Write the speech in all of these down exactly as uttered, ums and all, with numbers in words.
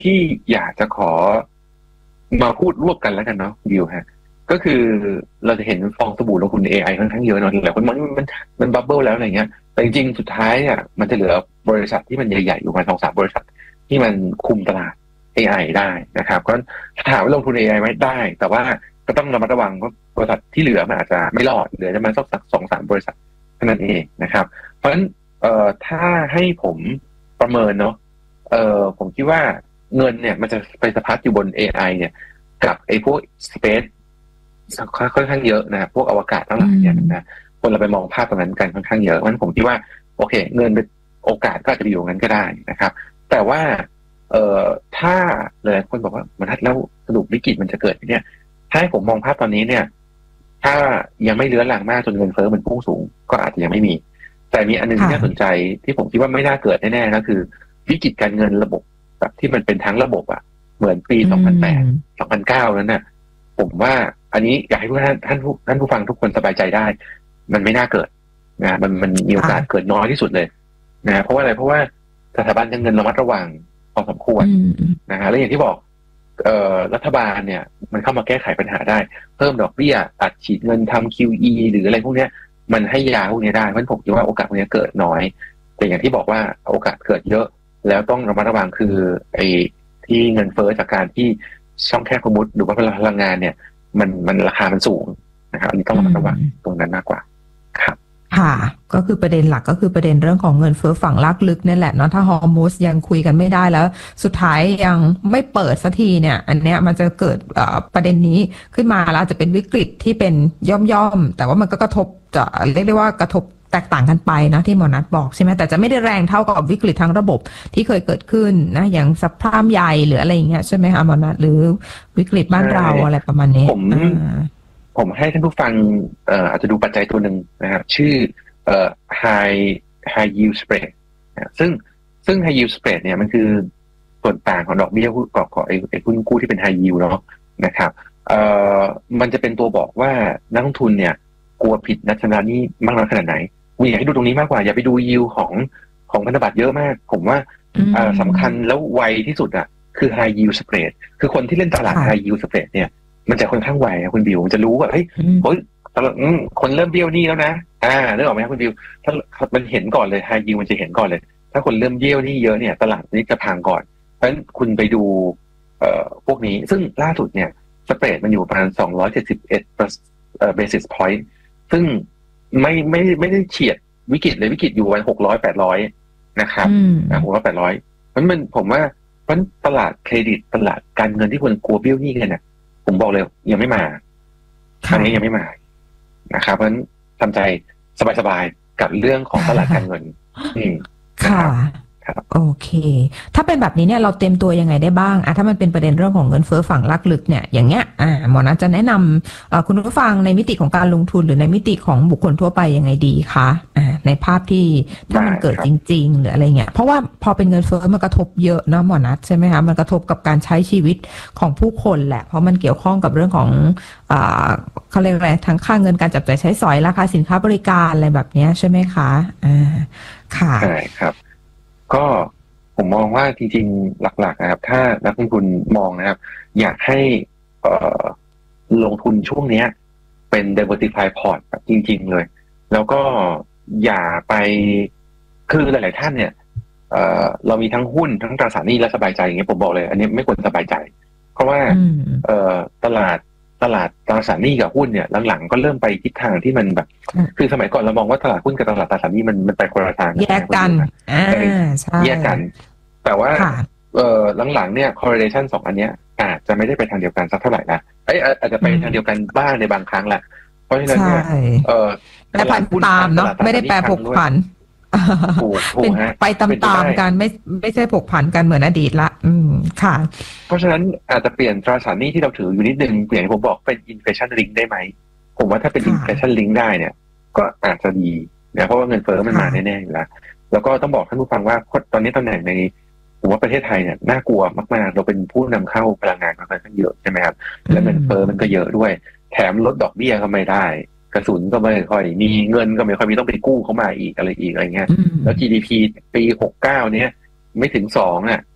ที่อยากจะขอมาพูดรวบกันแล้วกันเนาะวิวฮะก็คือเราจะเห็นฟองสบู่ลงทุนใน เอ ไอ ค่อนข้างเยอะเนาะหลายคนมันมันมันบับเบิ้ลแล้วอะไรเงี้ยแต่จริงๆสุดท้ายเนี่ยมันจะเหลือบริษัทที่มันใหญ่ๆอยู่ประมาณสองสามบริษัทที่มันคุมตลาด เอ ไอ ได้นะครับก็ถามว่าลงทุน เอ ไอ ไหมได้แต่ว่าก็ต้องระมัดระวังว่าบริษัทที่เหลือมันอาจจะไม่รอดเหลือจะมาสักสองสามบริษัทเท่านั้นเองนะครับเพราะฉะนั้นเอ่อถ้าให้ผมประเมินเนาะเอ่อผมคิดว่าเงินเนี่ยมันจะไปสะพัดอยู่บน เอ ไอ เนี่ยกับไอ้พวก space ค่อนข้างเยอะนะพวกอวกาศทั้งหลายเนี่ยนะคนเราไปมองภาพตรงนั้นกันค่อนข้างเยอะเพราะฉะนั้นผมคิดว่าโอเคเงินเป็นโอกาสก็อาจจะอยู่งั้นก็ได้นะครับแต่ว่าเอ่อถ้าหลายคนบอกว่ามันทัดแล้วสรุปวิกฤตมันจะเกิดเนี่ยถ้าให้ผมมองภาพตอนนี้เนี่ยถ้ายังไม่เลื้อนหลังมากจนเงินเฟ้อมันพุ่งสูงก็อาจจะยังไม่มีแต่มีอันนึงที่น่าสนใจที่ผมคิดว่าไม่น่าเกิดแน่ๆก็คือวิกฤตการเงินระบบแบบที่มันเป็นทั้งระบบอะเหมือนปีสองพันแปด สองพันเก้านั้นน่ะผมว่าอันนี้อยากให้ทุกท่านท่านผู้ท่านผู้ฟังทุกคนสบายใจได้มันไม่น่าเกิดนะมันมันมีโอกาสเกิดน้อยที่สุดเลยนะเพราะว่าอะไรเพราะว่าสถาบันการเงินระมัดระวังพอสมควรนะฮะแล้วอย่างที่บอกเอ่อรัฐบาลเนี่ยมันเข้ามาแก้ไขปัญหาได้เพิ่มดอกเบี้ยอัดฉีดเงินทำ คิว อี หรืออะไรพวกเนี้ยมันให้ยาพวกนี้ได้เพราะฉะนั้นผมคิดว่าโอกาสพวกนี้เกิดน้อยแต่อย่างที่บอกว่าโอกาสเกิดเยอะแล้วต้องระมัดระวังคือไอ้ที่เงินเฟ้อจากการที่ช่องแคบสมมุติหรือว่าพลังงานเนี่ยมันมันราคามันสูงนะครับอันนี้ต้องระมัดระวังตรงนั้นมากกว่าครับค่ะก็คือประเด็นหลักก็คือประเด็นเรื่องของเงินเฟ้อฝั่งลากลึกนี่แหละเนาะถ้าฮอร์มูสยังคุยกันไม่ได้แล้วสุดท้ายยังไม่เปิดสักทีเนี่ยอันเนี้ยมันจะเกิดประเด็นนี้ขึ้นมาแล้วจะเป็นวิกฤตที่เป็นย่อมๆแต่ว่ามันก็กระทบจะเรียกได้ว่ากระทบแตกต่างกันไปนะที่หมอนัทบอกใช่ไหมแต่จะไม่ได้แรงเท่ากับวิกฤตทางระบบที่เคยเกิดขึ้นนะอย่างซับพรามใหญ่หรืออะไรอย่างเงี้ยใช่ไหมคะหมอนัทหรือวิกฤตบ้านเราอะไรประมาณนี้ผมผมให้ท่านผู้ฟังเอ่ออาจจะดูปัจจัยตัวหนึ่งนะครับชื่อเอ่อ high high yield spread นะซึ่งซึ่ง high yield spread เนี่ยมันคือส่วนต่างของดอกเบี้ยหุ้นของของไอ้ไอ้หุ้นกู้ที่เป็น high yield เนาะนะครับเอ่อมันจะเป็นตัวบอกว่านักลงทุนเนี่ยกลัวผิดนักชำระหนี้มากน้อยขนาดไหนคุณอยากให้ดูตรงนี้มากกว่าอย่าไปดู yield ของของพันธบัตรเยอะมากผมว่าเอ่อสำคัญแล้วไวที่สุดอ่ะคือ high yield spread คือคนที่เล่นตลาด high yield spread เนี่ยมันจะค่อนข้างไวนะคุณบิวมันจะรู้ว่าเฮ้ยเฮ้ยคนเริ่มเบี้ยวหนี้แล้วนะอ่านึกออกไหมครับคุณบิวถ้ามันเห็นก่อนเลย high yield มันจะเห็นก่อนเลยถ้าคนเริ่มเบี้ยวหนี้เยอะเนี่ยตลาดนี้จะพังก่อนเพราะฉะนั้นคุณไปดูเอ่อพวกนี้ซึ่งล่าสุดเนี่ยสเปรดมันอยู่ประมาณสองร้อยเจ็ดสิบเอ็ดเอ่อ basis point ซึ่งไม่ไม่ไม่ได้เฉียดวิกฤตเลยวิกฤตอยู่วันหกร้อยแปดร้อยนะครับอ่าหกร้อยแปดร้อยเพราะมันผมว่าเพราะตลาดเครดิตตลาดการเงินที่คนกลัวเบี้ยวหนี้กันเนี่ยผมบอกเลยยังไม่มาอันนี้ยังไม่มานะครับเพราะฉะนั้นทำใจสบายๆกับเรื่องของตลาดการเงินอืมค่ะโอเคถ้าเป็นแบบนี้เนี่ยเราเตรียมตัวยังไงได้บ้างอ่ะถ้ามันเป็นประเด็นเรื่องของเงินเฟ้อฝั่งลากลึกเนี่ยอย่างเงี้ยอ่าหมอนัทจะแนะนำคุณผู้ฟังในมิติของการลงทุนหรือในมิติของบุคคลทั่วไปยังไงดีคะอ่าในภาพที่ถ้ามันเกิดจริงๆหรืออะไรเงี้ยเพราะว่าพอเป็นเงินเฟ้อมันกระทบเยอะนะหมอนัทใช่ไหมคะมันกระทบกับการใช้ชีวิตของผู้คนแหละเพราะมันเกี่ยวข้องกับเรื่องของอ่าเขาเรียกอะไรทั้งค่าเงินการจับจ่ายใช้สอยราคาสินค้าบริการอะไรแบบนี้ใช่ไหมคะอ่าค่ะใช่ครับก็ผมมองว่าจริงๆหลักๆนะครับถ้านักลงทุนมองนะครับอยากให้เอ่อลงทุนช่วงนี้เป็น diversify port แบบจริงๆเลยแล้วก็อย่าไปคือหลายๆท่านเนี่ยเอ่อเรามีทั้งหุ้นทั้งตราสารหนี้และสบายใจอย่างเงี้ยผมบอกเลยอันนี้ไม่ควรสบายใจเพราะว่าเอ่อตลาดตลาดตราสารหนี้กับหุ้นเนี่ยหลังๆก็เริ่มไปทิศทางที่มันแบบคือสมัยก่อนเรามองว่าตลาดหุ้นกับตลาดตราสารหนี้มันมันไปคนละทางแยกกันอ่าใช่แยกกันแต่ว่าเอ่อหลังๆเนี่ย correlation สองอันเนี้ยอาจจะไม่ได้ไปทางเดียวกันสักเท่าไหร่นะเอ้ยอาจจะไปทางเดียวกันบ้างในบางครั้งแหละเพราะฉะนั้นเนี่ยเอ่อแปรผันตามเนาะไม่ได้แปรผกผันเป็นไปตามๆกันไม่ไม่ใช่ผกผันกันเหมือนอดีตละอืมค่ะเพราะฉะนั้นอาจจะเปลี่ยนตราสารหนี้ที่เราถืออยู่นิดนึงเปลี่ยนผมบอกเป็น inflation link ได้ไหมผมว่าถ้าเป็น inflation link ได้เนี่ยก็อาจจะดีนะเพราะว่าเงินเฟ้อมันมาแน่ๆอยู่แล้วแล้วก็ต้องบอกท่านผู้ฟังว่าตอนนี้ตำแหน่งในผมว่าประเทศไทยเนี่ยน่ากลัวมากๆเราเป็นผู้นำเข้าพลังงานมาค่อนข้างเยอะใช่ไหมครับแล้วเงินเฟ้อมันก็เยอะด้วยแถมลดดอกเบี้ยก็ไม่ได้กระสุนก็ไม่ค่อยมีเงินก็ไม่ค่อยมีต้องไปกู้เข้ามาอีกอะไรอีกอะไรเงี้ยแล้ว จี ดี พี ปีหกสิบเก้าเนี้ยไม่ถึงสองอ่ะ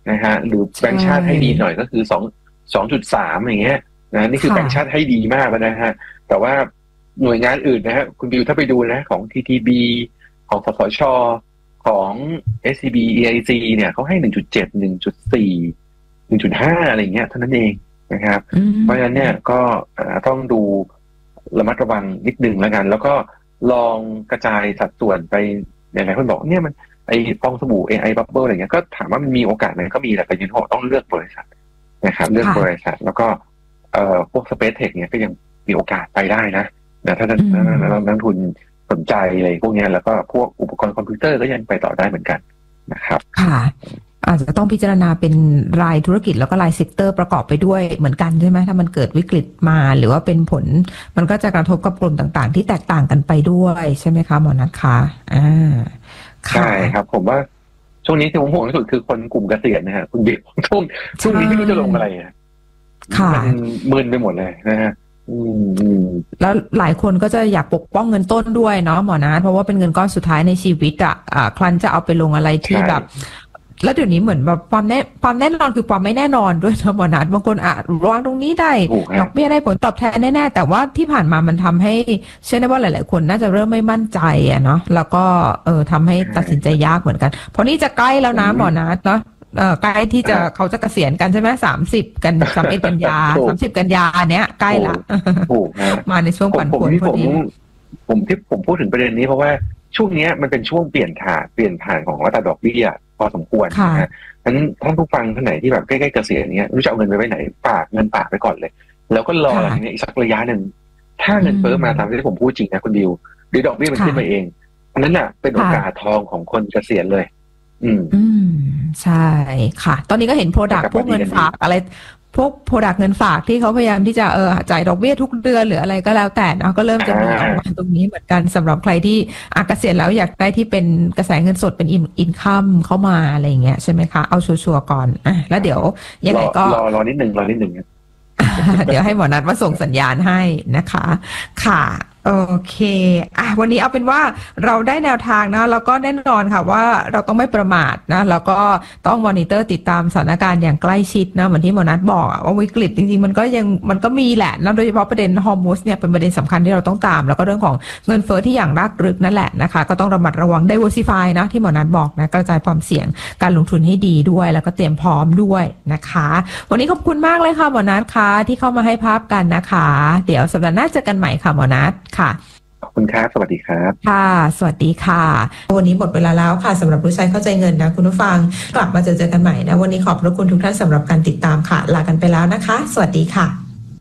นะฮะหรือแบงก์ชาติให้ดีหน่อยก็คือสองสองจุดสามอย่างเงี้ยนะนี่คือแบงก์ชาติให้ดีมากนะฮะแต่ว่าหน่วยงานอื่นนะฮะคุณบิวถ้าไปดูนะของ ที ที บี ของสสช.ของ เอส ซี บี อี ไอ ซี เนี่ยเขาให้ หนึ่งจุดเจ็ด หนึ่งจุดสี่ หนึ่งจุดห้า อะไรอย่างเงี้ยเท่านั้นเองนะครับเพราะฉะนั้นเนี่ยก็ต้องดูระมัดระวังนิดนึงแล้วกันแล้วก็ลองกระจายสัดส่วนไปหลายๆคนบอกเนี่ยมันไอ้ฟองสบู่ เอ ไอ Bubble อะไรเงี้ยก็ถามว่ามันมีโอกาสไหมก็มีแต่ประเด็นที่ต้องเลือกบริษัทนะครับเลือกบริษัทแล้วก็เอ่อพวก Space Tech เนี่ยก็ยังมีโอกาสไปได้นะนะถ้าถ้านักลงทุนสนใจอะไรพวกนี้แล้วก็พวกอุปกรณ์คอมพิวเตอร์ก็ยังไปต่อได้เหมือนกันนะครับค่ะอาจจะต้องพิจารณาเป็นรายธุรกิจแล้วก็รายเซกเตอร์ประกอบไปด้วยเหมือนกันใช่ไหมถ้ามันเกิดวิกฤตมาหรือว่าเป็นผลมันก็จะกระทบกับกลุ่มต่างๆที่แตกต่างกันไปด้วยใช่ไหมคะหมอนัทคะอ่าใช่ครับผมว่าช่วงนี้ที่ผมห่วงที่สุดคือคนกลุ่มเกษียณนะฮะคุณเด็กช่วงช่วงนี้ไม่รู้จะลงอะไรอ่ะมันมึนไปหมดเลยนะฮะแล้วหลายคนก็จะอยากปกป้องเงินต้นด้วยเนาะหมอนัทเพราะว่าเป็นเงินก้อนสุดท้ายในชีวิตอ่ะครั้นจะเอาไปลงอะไรที่แบบแล้วเดี๋ยวนี้เหมือนแบบความแน่ความแน่นอนคือความไม่แน่นอนด้วยนะหมอนัทบางคนอ่ะวางตรงนี้ได้ดอกเบี้ยได้ผลตอบแทนแน่ๆแต่ว่าที่ผ่านมามันทำให้เชื่อได้ว่าหลายๆคนน่าจะเริ่มไม่มั่นใจอ่ะเนาะแล้วก็เออทำให้ตัดสินใจยากเหมือนกันเพราะนี่จะใกล้แล้วนะหมอนัทเนาะเอ่อใกล้ที่จะเขาจะเกษียณกันใช่ไหมสามสิบกันสามเอ็ดกันยาสามสิบกันยาเนี้ยใกล้ละมาในช่วงผันผวนพอดีผมที่ผมพูดถึงประเด็นนี้เพราะว่าช่วงนี้มันเป็นช่วงเปลี่ยนผ่านเปลี่ยนผ่านของอัตราดอกเบี้ยพอสมควรนะฮะฉะนั้นท่านผู้ฟังท่านไหนที่แบบใกล้ๆเกษียณเนี้ยรู้จะเอาเงินไปไว้ไหนฝากเงินฝากไปก่อนเลยแล้วก็รออย่างเงี้ยอีกสักระยะหนึ่งถ้าเงินเฟ้อมาตามที่ผมพูดจริงนะคุณดิวหรือดอกเบี้ยมันขึ้นมาเองอันนั้นน่ะเป็นโอกาสทองของคนเกษียณเลยอืมอืมใช่ค่ะตอนนี้ก็เห็นโปรดักต์พวกเงินฝากอะไรพวกโปรดักต์เงินฝากที่เขาพยายามที่จะเออจ่ายดอกเบี้ยทุกเดือนหรืออะไรก็แล้วแต่นะก็เริ่มจะมีออกมาตรงนี้เหมือนกันสำหรับใครที่เกษียณแล้วอยากได้ที่เป็นกระแสเงินสดเป็นอินคัมเข้ามาอะไรอย่างเงี้ยใช่ไหมคะเอาชัวร์ๆก่อนอ่ะแล้วเดี๋ยวยังไงก็รอรอนิดนึงรอนิดนึงเดี๋ยวให้หมอนัทมาส่งสัญญาณให้นะคะค่ะโอเคอ่ะวันนี้เอาเป็นว่าเราได้แนวทางนะแล้วก็แน่นอนค่ะว่าเราต้องไม่ประมาทนะแล้วก็ต้องมอนิเตอร์ติดตามสถานการณ์อย่างใกล้ชิดนะเหมือนที่หมอนัทบอกว่าวิกฤตจริงๆมันก็ยังมันก็มีแหละนะโดยเฉพาะประเด็นฮอร์โมนเนี่ยเป็นประเด็นสำคัญที่เราต้องตามแล้วก็เรื่องของเงินเฟ้อที่อย่างรากลึกนั่นแหละนะคะก็ต้องระมัดระวัง diversify นะที่หมอนัทบอกนะกระจายความเสี่ยงการลงทุนให้ดีด้วยแล้วก็เตรียมพร้อมด้วยนะคะวันนี้ขอบคุณมากเลยค่ะหมอนัทค่ะที่เข้ามาให้ภาพกันนะคะเดี๋ยวสัปดาห์หน้าเจอกันใหม่ค่ะหมอนัทค่ะขอบคุณครับสวัสดีครับค่ะสวัสดีค่ะวันนี้หมดเวลาแล้วค่ะสำหรับรู้ใจเข้าใจเงินนะคุณผู้ฟังกลับมาเจอเจอกันใหม่นะวันนี้ขอบพระคุณทุกท่านสำหรับการติดตามค่ะลากันไปแล้วนะคะสวัสดีค่ะ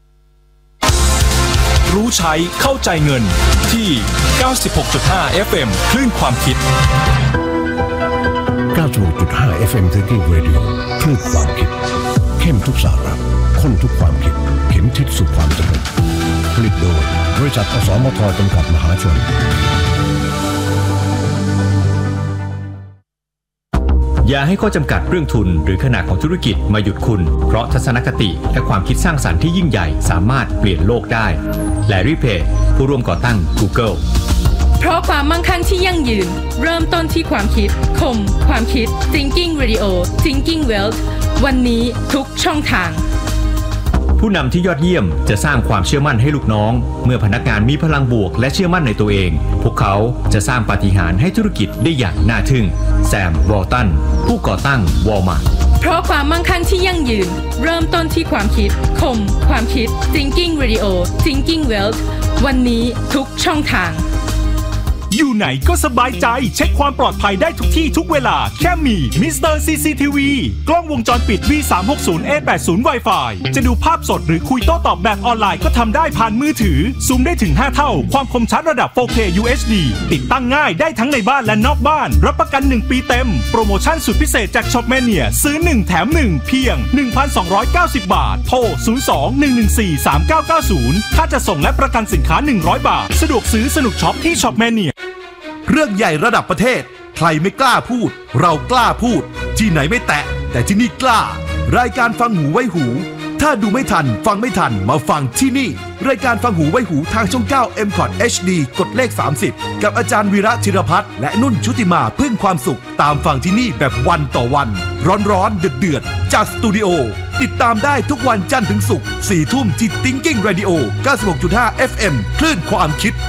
รู้ใช้เข้าใจเงินที่ เก้าสิบหกจุดห้า เอฟ เอ็ม คลื่นความคิดเก้าสิบหกจุดห้า เอฟ เอ็ม Thinking Radio คลื่นความคิดเข้มทุกสาระข้นทุกความคิดเข็มทิศสู่ความสำเร็จผลิตโดยบริษัทอสมทจำกัดมหาชนอย่าให้ข้อจำกัดเรื่องทุนหรือขนาดของธุรกิจมาหยุดคุณเพราะทัศนคติและความคิดสร้างสรรค์ที่ยิ่งใหญ่สามารถเปลี่ยนโลกได้แลรี่เพจผู้ร่วมก่อตั้ง Google เพราะความมั่งคั่งที่ยั่งยืนเริ่มต้นที่ความคิดคมความคิด Thinking Radio Thinking Wealth วันนี้ทุกช่องทางผู้นำที่ยอดเยี่ยมจะสร้างความเชื่อมั่นให้ลูกน้องเมื่อพนักงานมีพลังบวกและเชื่อมั่นในตัวเองพวกเขาจะสร้างปาฏิหาริย์ให้ธุรกิจได้อย่างน่าทึ่งแซม วอลตันผู้ก่อตั้ง Walmart เพราะความมั่งคั่งที่ยั่งยืนเริ่มต้นที่ความคิดคมความคิด Thinking Radio Thinking Wealth วันนี้ทุกช่องทางอยู่ไหนก็สบายใจเช็คความปลอดภัยได้ทุกที่ทุกเวลาแค่มีมิสเตอร์ ซี ซี ที วี กล้องวงจรปิด วี สามหกศูนย์ เอ แปดสิบ Wi-Fi จะดูภาพสดหรือคุยโต้ตอบแบบออนไลน์ก็ทำได้ผ่านมือถือซูมได้ถึงห้าเท่าความคมชัดระดับ โฟร์เค ยู เอช ดี ติดตั้งง่ายได้ทั้งในบ้านและนอกบ้านรับประกันหนึ่งปีเต็มโปรโมชั่นสุดพิเศษจาก Shopmania ซื้อหนึ่งแถมหนึ่งเพียง หนึ่งพันสองร้อยเก้าสิบ บาทโทรศูนย์ สอง หนึ่ง หนึ่ง สี่ สาม เก้า เก้า ศูนย์ค่าจะส่งและประกันสินค้าหนึ่งร้อยบาทสะดวกซื้อสนุกช็อปที่ Shopmania เรื่องใหญ่ระดับประเทศใครไม่กล้าพูดเรากล้าพูดที่ไหนไม่แตะแต่ที่นี่กล้ารายการฟังหูไว้หูถ้าดูไม่ทันฟังไม่ทันมาฟังที่นี่รายการฟังหูไว้หูทางช่องเก้า เอ็ม คอท เอช ดี กดเลขสามสิบกับอาจารย์วีระธิรพัฒน์และนุ่นชุติมาพึ่งความสุขตามฟังที่นี่แบบวันต่อวันร้อนๆเดือดๆจากสตูดิโอติดตามได้ทุกวันจันทร์ถึงศุกร์สี่ทุ่มที่ Thinking Radio เก้าสิบหกจุดห้า เอฟ เอ็ม คลื่นความคิด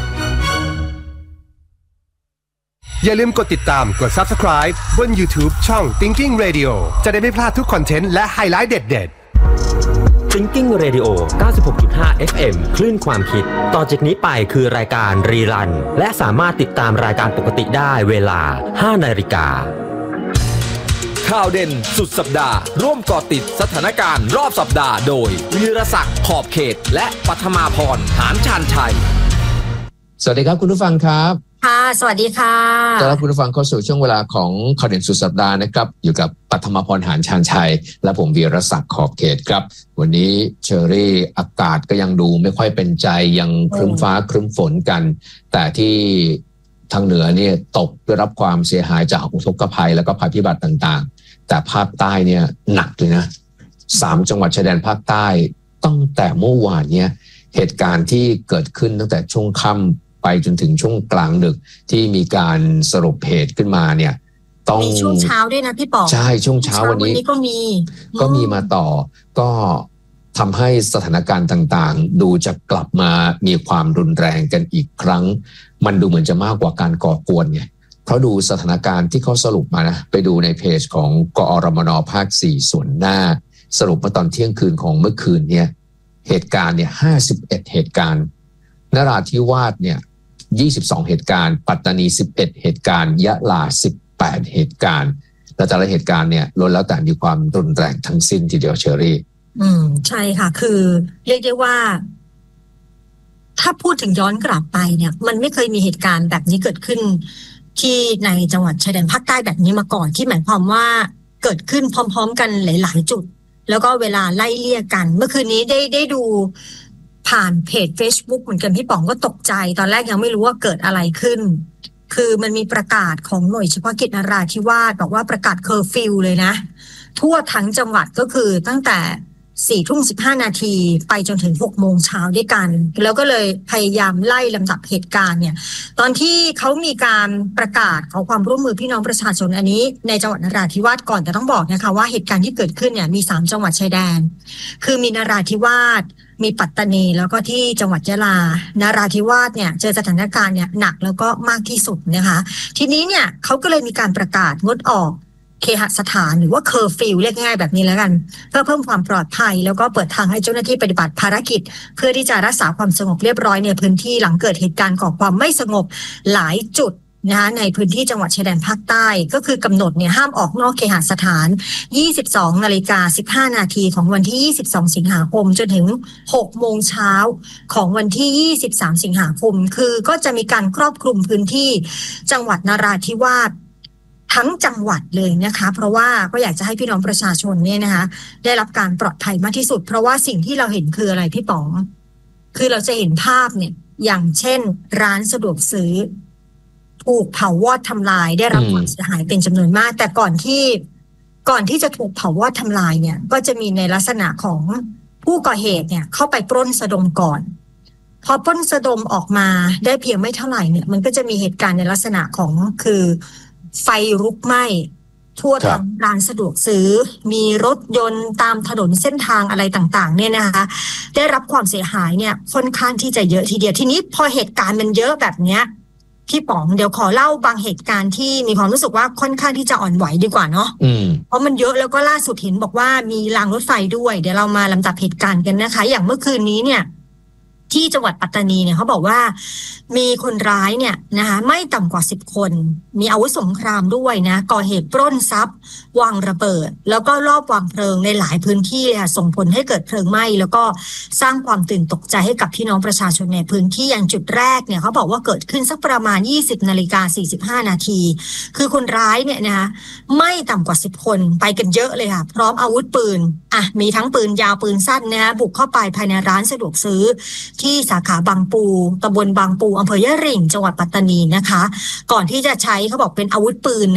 อย่าลืมกดติดตามกด Subscribe บน YouTube ช่อง Thinking Radio จะได้ไม่พลาดทุกคอนเทนต์และไฮไลท์เด็ดๆ Thinking Radio เก้าสิบหกจุดห้า เอฟ เอ็ม คลื่นความคิดต่อจากนี้ไปคือรายการรีรันและสามารถติดตามรายการปกติได้เวลา ห้านาฬิกาข่าวเด่นสุดสัปดาห์ร่วมก่อติดสถานการณ์รอบสัปดาห์โดยวีรศักดิ์ขอบเขตและปัทมาพรหานชาญชัยสวัสดีครับคุณผู้ฟังครับค่ะสวัสดีค่ะต้อนรับคุณผู้ฟังเข้าสู่ช่วงเวลาของข่าวเด่นสุดสัปดาห์นะครับอยู่กับปัทมาพรหานชาญชัยและผมวีรศักดิ์ขอบเขตครับวันนี้เชอรี่อากาศก็ยังดูไม่ค่อยเป็นใจยังครึ้มฟ้าครึ้มฝนกันแต่ที่ทางเหนือเนี่ยตกได้รับความเสียหายจากอุทกภัยแล้วก็ภัยพิบัติต่างๆแต่ภาคใต้เนี่ยหนักเลยนะสามจังหวัดชายแดนภาคใต้ตั้งแต่เมื่อวานเนี่ยเหตุการณ์ที่เกิดขึ้นตั้งแต่ช่วงค่ำไปจนถึงช่วงกลางดึกที่มีการสรุปเหตุขึ้นมาเนี่ยต้องมีช่วงเช้าด้วยนะพี่ป๋องใช่ช่วงเช้าวันนี้ก็มีก็มีมาต่อก็ทำให้สถานการณ์ต่างๆดูจะกลับมามีความรุนแรงกันอีกครั้งมันดูเหมือนจะมากกว่าการก่อกวนไงเพราะดูสถานการณ์ที่เขาสรุปมานะไปดูในเพจของกอรมนภาคสี่ส่วนหน้าสรุปมาตอนเที่ยงคืนของเมื่อคืนเนี่ยเหตุการณ์เนี่ยห้าสิบเอ็ดเหตุการณ์นราธิวาสเนี่ยยี่สิบสองเหตุการณ์ปัตตานีสิบเอ็ดเหตุการณ์ยะลาสิบแปดเหตุการณ์และแต่ละเหตุการณ์เนี่ยล้วนแล้วแต่มีความรุนแรงทั้งสิ้นทีเดียวเชอรี่อืมใช่ค่ะคือเรียกได้ว่าถ้าพูดถึงย้อนกลับไปเนี่ยมันไม่เคยมีเหตุการณ์แบบนี้เกิดขึ้นที่ในจังหวัดชายแดนภาคใต้แบบนี้มาก่อนที่หมายความว่าเกิดขึ้นพร้อมๆกันหลายๆจุดแล้วก็เวลาไล่เลี่ยกันเมื่อคืนนี้ได้ได้ดูผ่านเพจ Facebook เหมือนกันพี่ป๋องก็ตกใจตอนแรกยังไม่รู้ว่าเกิดอะไรขึ้นคือมันมีประกาศของหน่วยเฉพาะกิจนราธิวาสบอกว่าประกาศเคอร์ฟิวเลยนะทั่วทั้งจังหวัดก็คือตั้งแต่สี่ทุ่มสิบห้านาทีไปจนถึงหกโมงเช้าด้วยกันแล้วก็เลยพยายามไล่ลำดับเหตุการณ์เนี่ยตอนที่เขามีการประกาศขอความร่วมมือพี่น้องประชาชนอันนี้ในจังหวัดนราธิวาสก่อนแต่ต้องบอกนะคะว่าเหตุการณ์ที่เกิดขึ้นเนี่ยมีสามจังหวัดชายแดนคือมีนราธิวาสมีปัตตานีแล้วก็ที่จังหวัดยะลานราธิวาสเนี่ยเจอสถานการณ์เนี่ยหนักแล้วก็มากที่สุดนะคะทีนี้เนี่ยเขาก็เลยมีการประกาศงดออกเคหสถานหรือว่าเคอร์ฟิวเรียกง่ายแบบนี้แล้วกันเพื่อเพิ่มความปลอดภัยแล้วก็เปิดทางให้เจ้าหน้าที่ปฏิบัติภารกิจเพื่อที่จะรักษาความสงบเรียบร้อยในพื้นที่หลังเกิดเหตุการณ์ก่อความไม่สงบหลายจุดนะคะในพื้นที่จังหวัดชายแดนภาคใต้ก็คือกำหนดเนี่ยห้ามออกนอกเคหสถานยี่สิบสองนาฬิกาสิบห้านาทีของวันที่ยี่สิบสองสิงหาคมจนถึงหกโมงเช้าของวันที่ยี่สิบสามสิงหาคมคือก็จะมีการครอบคลุมพื้นที่จังหวัดนราธิวาสทั้งจังหวัดเลยนะคะเพราะว่าก็อยากจะให้พี่น้องประชาชนเนี่ยนะคะได้รับการปลอดภัยมากที่สุดเพราะว่าสิ่งที่เราเห็นคืออะไรพี่ป๋องคือเราจะเห็นภาพเนี่ยอย่างเช่นร้านสะดวกซื้อถูกเผาวอดทำลายได้รับความเสียหายเป็นจำนวนมากแต่ก่อนที่ก่อนที่จะถูกเผาวอดทำลายเนี่ยก็จะมีในลักษณะของผู้ก่อเหตุเนี่ยเข้าไปปล้นสะดมก่อนพอปล้นสะดมออกมาได้เพียงไม่เท่าไหร่เนี่ยมันก็จะมีเหตุการณ์ในลักษณะของคือไฟลุกไหม้ทั่วทั้งร้านสะดวกซื้อมีรถยนต์ตามถนนเส้นทางอะไรต่างๆเนี่ยนะคะได้รับความเสียหายเนี่ยค่อนข้างที่จะเยอะทีเดียวทีนี้พอเหตุการณ์มันเยอะแบบเนี้ยพี่ป๋องเดี๋ยวขอเล่าบางเหตุการณ์ที่มีความรู้สึกว่าค่อนข้างที่จะอ่อนไหวดีกว่าเนาะเพราะมันเยอะแล้วก็ล่าสุดเห็นบอกว่ามีรางรถไฟด้วยเดี๋ยวเรามาลำดับเหตุการณ์กันนะคะอย่างเมื่อคืนนี้เนี่ยที่จังหวัดปัตตานีเนี่ยเขาบอกว่ามีคนร้ายเนี่ยนะคะไม่ต่ำกว่าสิบคนมีอาวุธสงครามด้วยนะก่อเหตุปล้นทรัพย์วางระเบิดแล้วก็ลอบวางเพลิงในหลายพื้นที่เลยค่ะส่งผลให้เกิดเพลิงไหม้แล้วก็สร้างความตื่นตกใจให้กับพี่น้องประชาชนในพื้นที่อย่างจุดแรกเนี่ยเขาบอกว่าเกิดขึ้นสักประมาณ ยี่สิบนาฬิกาสี่สิบห้านาทีคือคนร้ายเนี่ยนะคะไม่ต่ำกว่าสิบคนไปกันเยอะเลยค่ะพร้อมอาวุธปืนอ่ะมีทั้งปืนยาวปืนสั้นนะคะบุกเข้าไปภายในร้านสะดวกซื้อที่สาขาบางปูตำบลบางปูอำเภอยะหริ่งจังหวัดปัตตานีนะคะก่อนที่จะใช้เขาบอกเป็นอาวุธปืนนะคะ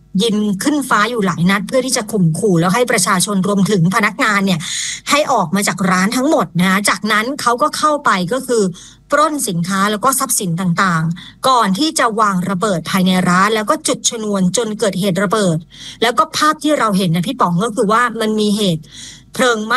ยิงขึ้นฟ้าอยู่หลายนัดเพื่อที่จะข่มขู่แล้วให้ประชาชนรวมถึงพนักงานเนี่ยให้ออกมาจากร้านทั้งหมดนะจากนั้นเขาก็เข้าไปก็คือปล้นสินค้าแล้วก็ทรัพย์สินต่างๆก่อนที่จะวางระเบิดภายในร้านแล้วก็จุดชนวนจนเกิดเหตุระเบิดแล้วก็ภาพที่เราเห็นนะพี่ป๋องก็คือว่ามันมีเหตุเพลิงไหม้